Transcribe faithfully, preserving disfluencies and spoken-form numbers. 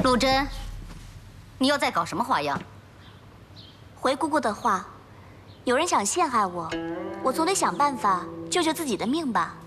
陆贞，你又在搞什么花样？ 回姑姑的话，有人想陷害我，我总得想办法救救自己的命吧。